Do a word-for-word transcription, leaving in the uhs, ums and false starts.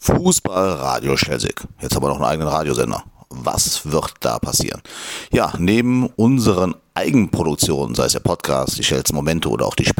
Fußballradio Schelsig. Jetzt haben wir noch einen eigenen Radiosender. Was wird da passieren? Ja, neben unseren Eigenproduktionen, sei es der Podcast, die Schels Momente oder auch die